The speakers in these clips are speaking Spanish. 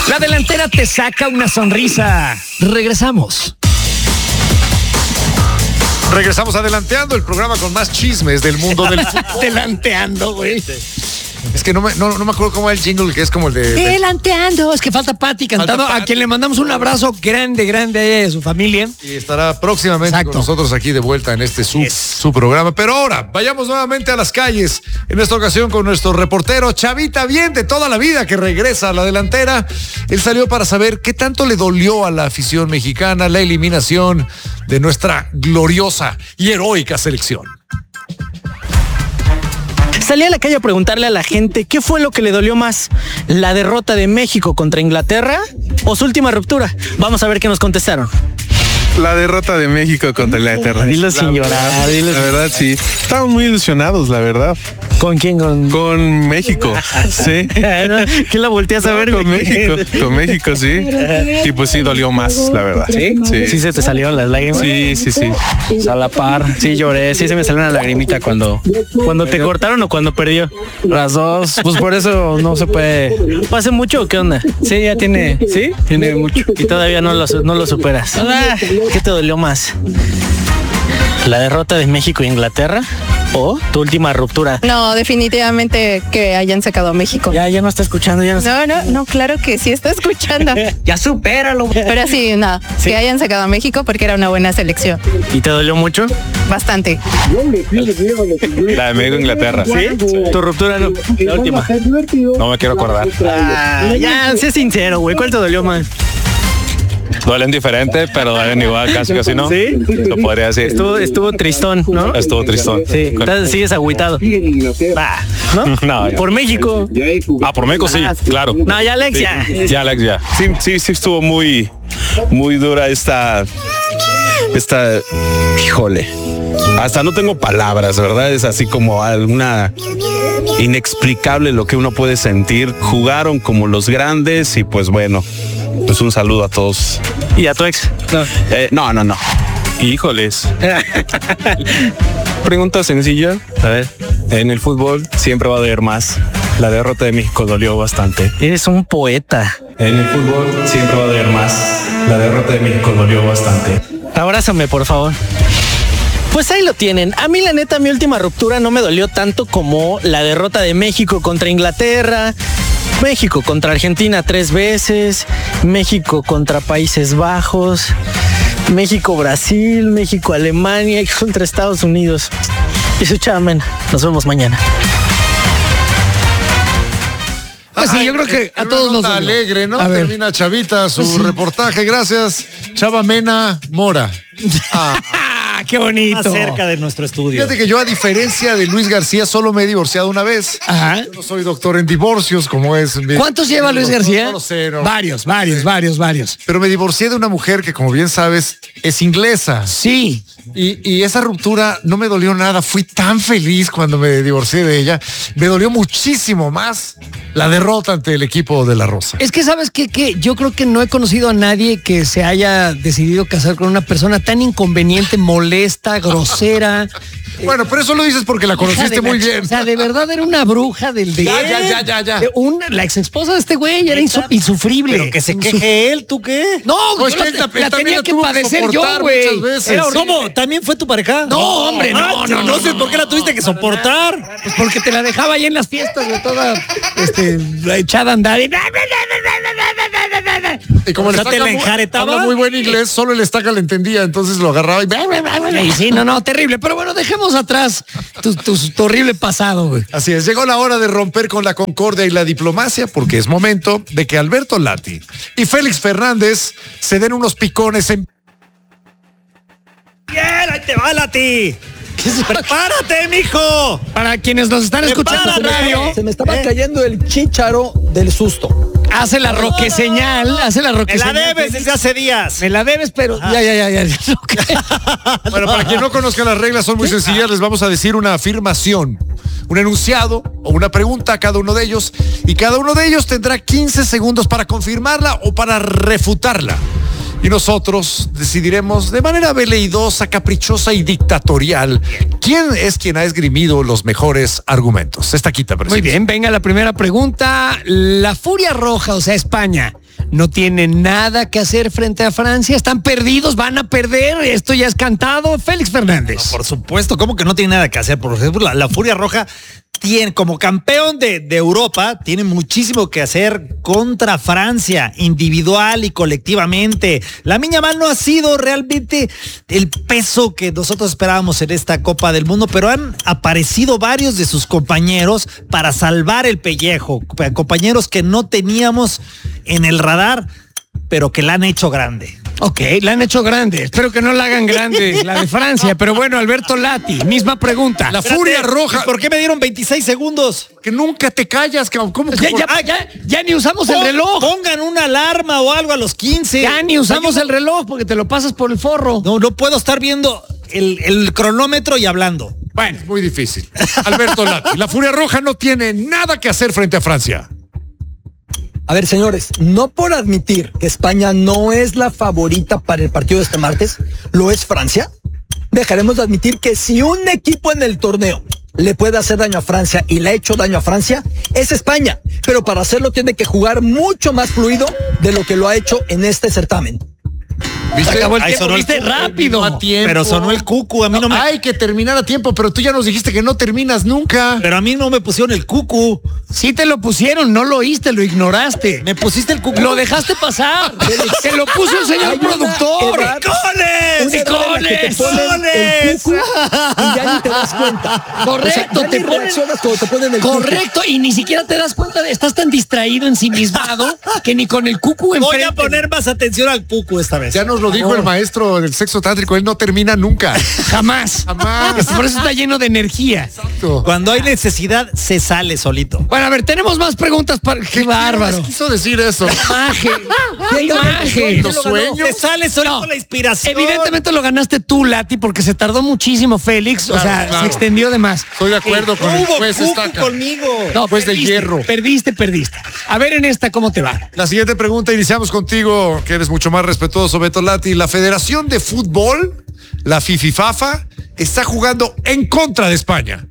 La delantera te saca una sonrisa. Regresamos. Regresamos adelanteando el programa con más chismes del mundo del fútbol. Adelanteando, güey. Es que no me acuerdo cómo es el jingle, que es como el de... Delanteando, es que falta Pati cantando, Falta Pati. a quien le mandamos un abrazo grande a su familia. Y estará próximamente Exacto. con nosotros aquí de vuelta en este su programa. Pero ahora, vayamos nuevamente a las calles. En esta ocasión con nuestro reportero Chavita Bien de toda la vida, que regresa a la delantera. Él salió para saber qué tanto le dolió a la afición mexicana la eliminación de nuestra gloriosa y heroica selección. Salí a la calle a preguntarle a la gente qué fue lo que le dolió más, la derrota de México contra Inglaterra o su última ruptura. Vamos a ver qué nos contestaron. La derrota de México contra Inglaterra. Dilo sin llorar. La verdad, sí. Estamos muy ilusionados, la verdad. ¿Con quién? Con México. Sí. ¿Qué la volteas a ver? Con México. Con México, sí. Y pues sí, dolió más, la verdad. ¿Sí? Sí. Sí se te salieron las lágrimas. Sí. A la par. Sí lloré. Sí se me salió una lagrimita cuando te cortaron o cuando perdió. Las dos. Pues por eso no se puede. ¿Hace mucho o qué onda? Sí, ya tiene. ¿Sí? Tiene mucho. Y todavía no lo superas. ¿Qué te dolió más? ¿La derrota de México e Inglaterra o tu última ruptura? No, definitivamente que hayan sacado a México. Ya no está escuchando. No, claro que sí está escuchando. Ya supéralo. Pero sí, no, ¿Sí? que hayan sacado a México porque era una buena selección. ¿Y te dolió mucho? Bastante. La de México-Inglaterra. ¿Sí? Tu ruptura no. La última. No me quiero acordar. Ya, sé sincero, güey. ¿Cuál te dolió más? Duelen diferente, pero duelen igual, casi ¿no? ¿Sí? Lo podría decir. Estuvo tristón, ¿no? Estuvo tristón. Sí. Entonces sigues agüitado. ¿No? No, ya. Por México. Por México sí, claro. No, ya Alex, ya. Ya, Alex, ya. Sí estuvo muy dura esta, híjole. Hasta no tengo palabras, ¿verdad? Es así como alguna inexplicable lo que uno puede sentir. Jugaron como los grandes y pues bueno, pues un saludo a todos. ¿Y a tu ex? No. Híjoles. Pregunta sencilla. A ver. En el fútbol siempre va a doler más. La derrota de México dolió bastante. Eres un poeta. En el fútbol siempre va a doler más. La derrota de México dolió bastante. Abrázame, por favor. Pues ahí lo tienen. A mí, la neta, mi última ruptura no me dolió tanto como la derrota de México contra Inglaterra, México contra Argentina 3 veces, México contra Países Bajos, México-Brasil, México-Alemania y contra Estados Unidos. Y su chamen. Nos vemos mañana. Pues sí, yo creo que a todos nos dolió. Alegre, ¿no? A ver. Termina Chavita su reportaje. Gracias, Chava Mena Mora. Qué bonito. Más cerca de nuestro estudio. Fíjate que yo, a diferencia de Luis García, solo me he divorciado una vez. Ajá. Yo no soy doctor en divorcios, como es. ¿Cuántos lleva Luis García? No lo sé, no. Varios. Pero me divorcié de una mujer que, como bien sabes, es inglesa. Sí. Y esa ruptura no me dolió nada. Fui tan feliz cuando me divorcié de ella. Me dolió muchísimo más la derrota ante el equipo de La Rosa. Es que, ¿sabes qué? Que yo creo que no he conocido a nadie que se haya decidido casar con una persona tan inconveniente, molesta, grosera. Bueno, pero eso lo dices porque la conociste muy bien. O sea, de verdad era una bruja del de. Ya. La ex esposa de este güey era insufrible. Pero que se queje él, ¿tú qué? No, No, es yo que la él también tenía la que tuvo que padecer yo, soportar güey. muchas veces. Era horrible. ¿Cómo? ¿También fue tu pareja? No, hombre, no. Entonces, ¿por qué la tuviste que soportar? Pues porque te la dejaba ahí en las fiestas de toda echada a andar. Y como O sea, te la enjaretaba. habla muy buen inglés, solo el estaca le entendía, entonces lo agarraba y... Y sí, no, terrible. Pero bueno, dejemos atrás tu horrible pasado, güey. Así es, llegó la hora de romper con la concordia y la diplomacia, porque es momento de que Alberto Lati y Félix Fernández se den unos picones en... Bien, ahí te va, Lati. ¡Prepárate, mijo! Para quienes nos están escuchando en ¡Prepárate! radio, Se me estaba cayendo el chícharo del susto. hace la roque señal, Me la debes desde hace días. Me la debes, pero ya. Bueno, para quien no conozca las reglas, son muy sencillas. Les vamos a decir una afirmación, un enunciado o una pregunta a cada uno de ellos, y cada uno de ellos tendrá 15 segundos para confirmarla o para refutarla. Y nosotros decidiremos de manera veleidosa, caprichosa y dictatorial quién es quien ha esgrimido los mejores argumentos. Esta quita, Muy bien, venga la primera pregunta. La Furia Roja, o sea, España, no tiene nada que hacer frente a Francia. Están perdidos, van a perder. Esto ya es cantado. Félix Fernández. Por supuesto, ¿cómo que no tiene nada que hacer? Por ejemplo, la Furia Roja tiene, como campeón de Europa, tiene muchísimo que hacer contra Francia, individual y colectivamente. Lamine Yamal no ha sido realmente el peso que nosotros esperábamos en esta Copa del Mundo, pero han aparecido varios de sus compañeros para salvar el pellejo, compañeros que no teníamos en el radar, pero que la han hecho grande. Ok, la han hecho grande. Espero que no la hagan grande, la de Francia. Pero bueno, Alberto Lati, misma pregunta. La Furia Roja. ¿Por qué me dieron 26 segundos? Que nunca te callas, cabrón. ¿Cómo que Ya ni usamos el reloj. Pongan una alarma o algo a los 15. Ya ni usamos el reloj porque te lo pasas por el forro. No puedo estar viendo el cronómetro y hablando. Bueno, es muy difícil. Alberto Lati, la Furia Roja no tiene nada que hacer frente a Francia. A ver, señores, no por admitir que España no es la favorita para el partido de este martes, lo es Francia. Dejaremos de admitir que si un equipo en el torneo le puede hacer daño a Francia y le ha hecho daño a Francia, es España. Pero para hacerlo tiene que jugar mucho más fluido de lo que lo ha hecho en este certamen. ¿Viste? Acabó el Ahí tiempo, sonó el ¿viste? cucu, Rápido. a tiempo. Pero sonó el cucu, a mí no me... Hay que terminar a tiempo, pero tú ya nos dijiste que no terminas nunca. Pero a mí no me pusieron el cucu. Sí te lo pusieron, no lo oíste, lo ignoraste. Me pusiste el cucu. Lo dejaste pasar. Se lo puso el señor productor. ¡Coles! El cucu y ya ni te das cuenta. Correcto, O sea, ya te ni ponen- reaccionas cuando te ponen el cucu. Correcto, y ni siquiera te das cuenta de estás tan distraído, ensimismado, que ni con el cucu enfrente. Voy a poner más atención al cucu esta vez. Ya nos lo dijo el maestro del sexo tántrico, él no termina nunca. Jamás. Jamás. Por eso está lleno de energía. Cuando hay necesidad, se sale solito. Bueno, a ver, tenemos más preguntas para... ¡Qué bárbaro! Quiso decir eso. Imagen. Imagen. Los sueños. Te sale solito No, la inspiración. Evidentemente lo ganaste tú, Lati, porque se tardó muchísimo Félix. O sea, Claro. se extendió de más. Estoy de acuerdo con el Hubo juez cucu Estaca. conmigo. No, Juez de perdiste, hierro. Perdiste. A ver en esta, ¿cómo te va? La siguiente pregunta, iniciamos contigo, que eres mucho más respetuoso, Beto Lati. La Federación de Fútbol, la FIFIFAFA, está jugando en contra de España.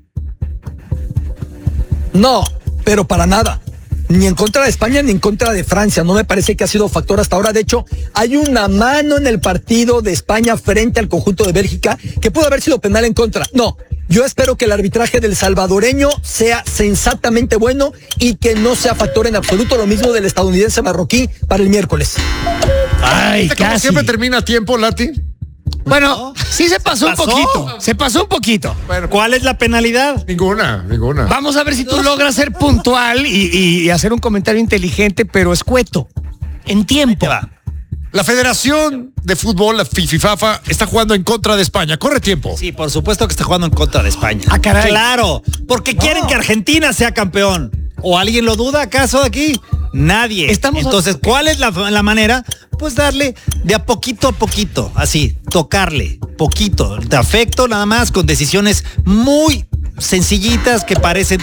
No, pero para nada. Ni en contra de España ni en contra de Francia. No me parece que ha sido factor hasta ahora. De hecho, hay una mano en el partido de España frente al conjunto de Bélgica que pudo haber sido penal en contra. No, yo espero que el arbitraje del salvadoreño sea sensatamente bueno y que no sea factor en absoluto. Lo mismo del estadounidense marroquí para el miércoles. Ay, Como casi. siempre termina a tiempo, Lati. Bueno, sí se pasó un poquito. Se pasó un poquito. Bueno, ¿Cuál es la penalidad? ninguna. Vamos a ver si tú logras ser puntual y hacer un comentario inteligente, pero escueto. En tiempo. La Federación de Fútbol, la FIFIFAFA, está jugando en contra de España. Corre tiempo. Sí, por supuesto que está jugando en contra de España. Ah, caray. Claro, porque quieren que Argentina sea campeón. ¿O alguien lo duda acaso aquí? Nadie. Estamos- Entonces, ¿cuál es la manera? Pues darle de a poquito, así, tocarle, poquito, de afecto nada más, con decisiones muy sencillitas que parecen...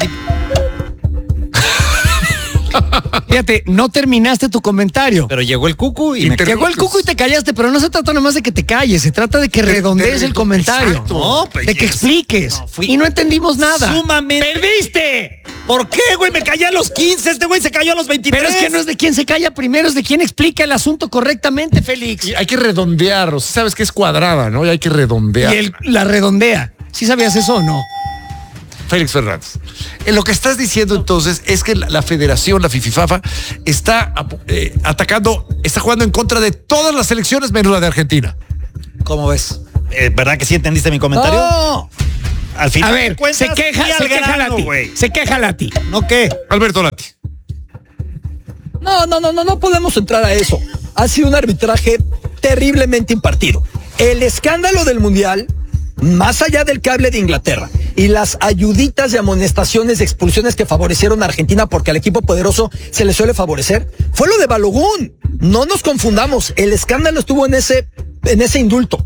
Fíjate, no terminaste tu comentario. Pero llegó el cucu y me... Llegó el cucu y te callaste, pero no se trata nomás de que te calles, se trata de que redondees el comentario. Exacto. No, pues, de que expliques. no, fui y no entendimos nada. sumamente- ¡Perdiste! ¿Por qué, güey? Me callé a los 15, este güey se cayó a los 23. Pero es que no es de quien se calla primero, es de quien explica el asunto correctamente, Félix. Y hay que redondear. O sea, sabes que es cuadrada, ¿no? Y hay que redondear. Y él la redondea. ¿Sí sabías eso o no? Félix Fernández. Lo que estás diciendo entonces es que la federación, la FIFIFAFA, está atacando, está jugando en contra de todas las selecciones menos la de Argentina. ¿Cómo ves? ¿Verdad que sí entendiste mi comentario? No, Al final A de ver, cuentas, se queja grano, Lati. güey. Se queja Lati. ¿No qué? Alberto Lati. no podemos entrar a eso. Ha sido un arbitraje terriblemente impartido. El escándalo del Mundial, más allá del cable de Inglaterra y las ayuditas de amonestaciones de expulsiones que favorecieron a Argentina porque al equipo poderoso se le suele favorecer, fue lo de Balogun. No nos confundamos, el escándalo estuvo en ese indulto.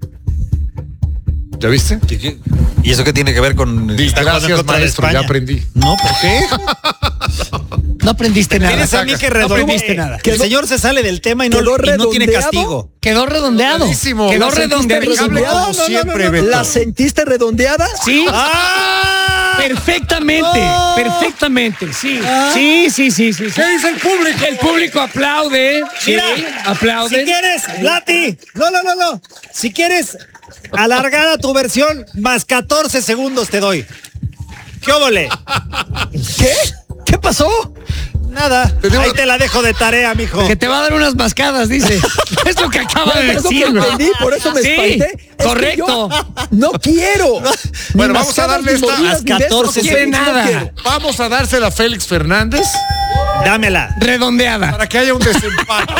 ¿Ya viste? ¿Y eso qué tiene que ver con... está jugando en Gracias, contra de maestro, España? ya aprendí. No, ¿por qué? No aprendiste nada. Tienes a mí que No aprendiste nada. Que el señor se sale del tema y no quedó tiene redondeado. castigo. Quedó redondeado. Buenísimo. Quedó La sentiste redondeado. redondeado. Como siempre, Beto. ¿La sentiste redondeada? Sí. ¡Ah! Perfectamente, perfectamente, sí. Sí. ¿Qué dice el público? El público aplaude. Mira, sí, aplaude. Si quieres, Lati, no. Si quieres alargar a tu versión, más 14 segundos te doy. ¿Qué óvole? ¿Qué? ¿Qué pasó? Nada. Ahí te la dejo de tarea, mijo. Que te va a dar unas mascadas, dice. Es lo que acaba de Es lo que decir. entendí, por eso me Sí, espanté. Es que correcto. yo no quiero. Bueno, Ni vamos a mascadas, darle ni esta mordidas, ni besos, 14 ni quiere besos, no nada. quiero. Vamos a dársela a Félix Fernández Dámela. Redondeada. para que haya un desempate.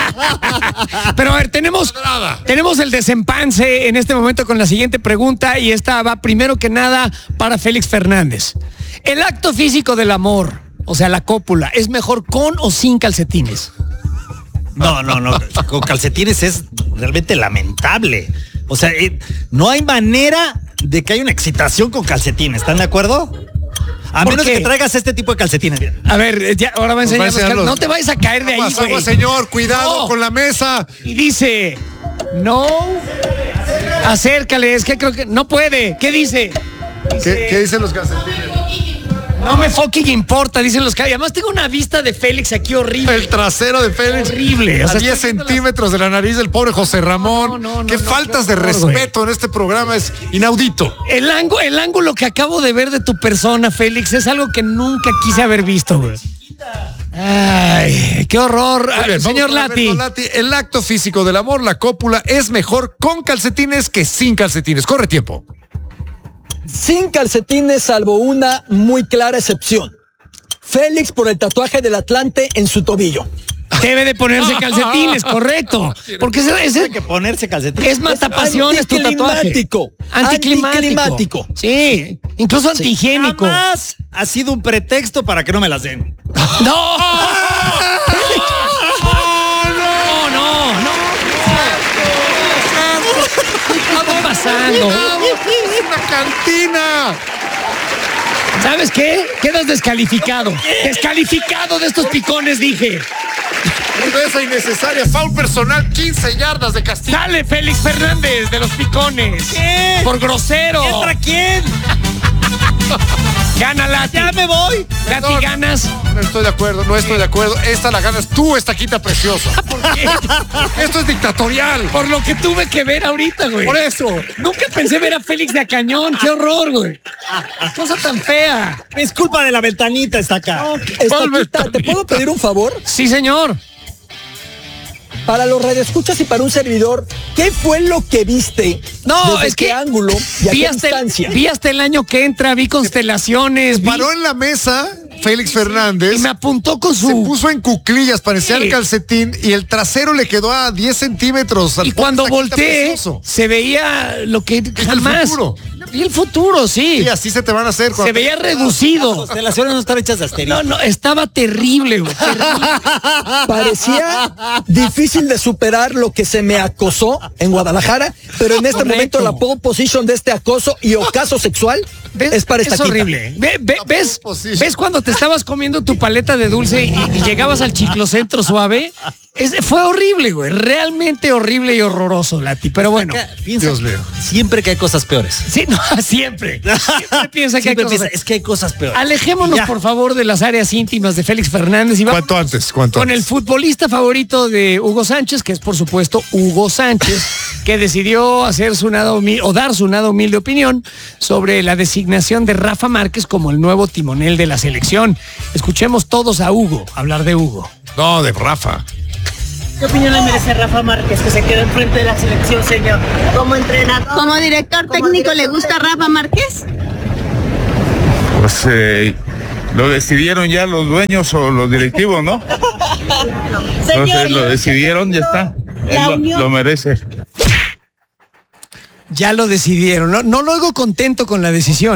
Pero a ver, tenemos el desempance en este momento con la siguiente pregunta y esta va primero que nada para Félix Fernández. El acto físico del amor, o sea, la cópula, ¿es mejor con o sin calcetines? No. Con calcetines es realmente lamentable. O sea, no hay manera de que haya una excitación con calcetines. ¿Están de acuerdo? A ¿Por menos qué? que traigas este tipo de calcetines. Mira. A ver, ya, ahora va a enseñar los enseñarlos. No te vayas a caer de ahí, Aguas, güey. señor, cuidado No. con la mesa. Y dice, no, acércale, es que creo que no puede. ¿Qué dice? ¿Qué dicen los calcetines? No me fucking importa, dicen los que. Además tengo una vista de Félix aquí horrible. El trasero de Félix. Horrible. O A sea, 10 estoy viendo centímetros de la nariz del pobre José Ramón. No, Qué faltas qué de horror, respeto en este programa es inaudito. El ángulo que acabo de ver de tu persona, Félix, es algo que nunca quise haber visto, güey. Ay, qué horror. Muy bien, Señor vamos con Alberto Lati. El acto físico del amor, la cópula, es mejor con calcetines que sin calcetines. Corre tiempo. Sin calcetines, salvo una muy clara excepción. Félix por el tatuaje del Atlante en su tobillo. Debe de ponerse calcetines, correcto. Porque ese Hay que ponerse calcetines. es matapasiones tu tatuaje. Anticlimático. Sí, incluso antihigiénico. Jamás ha sido un pretexto para que no me las den. ¡No! ¿Qué está pasando? ¡Es una cantina! ¿Sabes qué? Quedas descalificado. Descalificado de estos picones, dije. Esa innecesaria foul personal, 15 yardas de castigo. Sale Félix Fernández de los picones. ¿Qué? Por grosero. ¿Contra quién? Gana Lati. Ya me voy. Lati, Perdón. ganas. No estoy de acuerdo. Esta la ganas tú, esta quita preciosa. ¿Por qué? Esto es dictatorial. Por lo que tuve que ver ahorita, güey. Por eso. Nunca pensé ver a Félix de a cañón. Qué horror, güey. Cosa tan fea. Es culpa de la ventanita, está acá. Estaquita, ¿te puedo pedir un favor? Sí, señor. Para los radioescuchas y para un servidor, ¿qué fue lo que viste? No, ¿Desde es qué que ángulo y a vi qué hasta, distancia? vi hasta el año que entra, vi constelaciones, vi- Paró en la mesa Félix Fernández. y me apuntó con Se su... puso en cuclillas, parecía Sí. el calcetín y el trasero le quedó a 10 centímetros. Y cuando Esta quita volteé, precioso. se veía lo que el jamás... futuro. Vi el futuro, sí. Y así se te van a hacer. Se cuando- veía reducido. Las constelaciones no están hechas de asterisco. No, estaba terrible, güey. Parecía difícil de superar lo que se me acosó en Guadalajara, pero en este Correcto. momento la pole position de este acoso y ocaso sexual es para esta Es horrible. ¿Ves? position. ¿Ves cuando te estabas comiendo tu paleta de dulce y llegabas al chiclocentro suave? Fue horrible, güey. Realmente horrible y horroroso, Lati. Pero bueno. Piensa, Dios mío. siempre que hay cosas peores. Sí, no, siempre. Siempre piensa que Siempre hay cosas. piensa, es que hay cosas peores. Alejémonos, Ya. por favor, de las áreas íntimas de Félix Fernández y vamos ¿Cuánto antes? ¿Cuánto con el antes? futbolista favorito de Hugo Sánchez, que es por supuesto Hugo Sánchez, que decidió hacer su nada o dar su nada humilde opinión sobre la designación de Rafa Márquez como el nuevo timonel de la selección. Escuchemos todos a Hugo hablar de Hugo. No, de Rafa. ¿Qué opinión le merece Rafa Márquez que se quedó enfrente de la selección, señor? Como entrenador. Como director técnico, ¿le gusta Rafa Márquez? Pues lo decidieron ya los dueños o los directivos, ¿no? Entonces lo decidieron, ya está. Él lo merece. Ya lo decidieron. No lo oigo contento con la decisión.